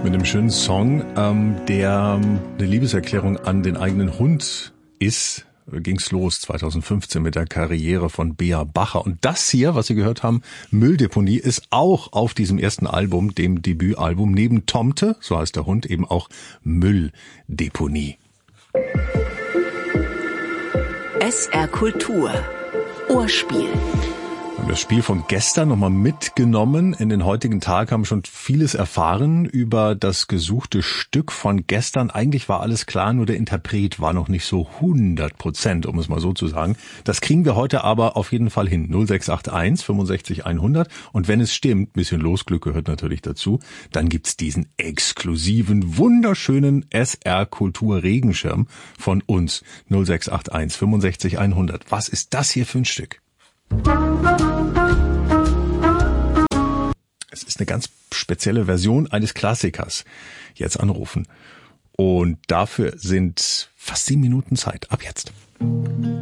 Mit einem schönen Song, der eine Liebeserklärung an den eigenen Hund ist. Ging's los 2015 mit der Karriere von Bea Bacher. Und das hier, was Sie gehört haben, Mülldeponie, ist auch auf diesem ersten Album, dem Debütalbum, neben Tomte, so heißt der Hund, eben auch Mülldeponie. SR Kultur. Ohrspiel. Wir haben das Spiel von gestern nochmal mitgenommen. In den heutigen Tag haben schon vieles erfahren über das gesuchte Stück von gestern. Eigentlich war alles klar, nur der Interpret war noch nicht so 100%, um es mal so zu sagen. Das kriegen wir heute aber auf jeden Fall hin. 0681 65 100. Und wenn es stimmt, ein bisschen Losglück gehört natürlich dazu, dann gibt's diesen exklusiven, wunderschönen SR Kultur Regenschirm von uns. 0681 65 100. Was ist das hier für ein Stück? Es ist eine ganz spezielle Version eines Klassikers. Jetzt anrufen. Und dafür sind fast 7 Minuten Zeit. Ab jetzt.